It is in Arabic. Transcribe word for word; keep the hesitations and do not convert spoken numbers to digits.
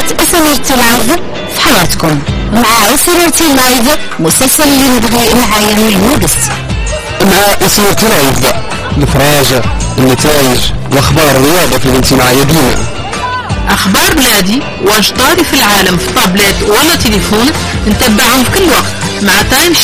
اس ام ار تي لايف في حياتكم. مع اس ام ار تي لايف مسلسل اللي نبغي معايا من الموقس. مع اس ام ار تي لايف الفراجة النتائج واخبار الرياضة اللي انت معايا ديما. اخبار بلادي واش طاري في العالم في طابلت ولا تليفون نتبعهم في كل وقت مع تايم